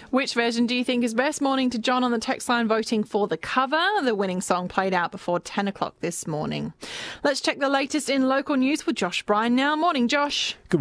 Which version do you think is best? Morning to John on the text line voting for the cover. The winning song played out before 10 o'clock this morning. Let's check the latest in local news with Josh Bryan now. Morning, Josh. Good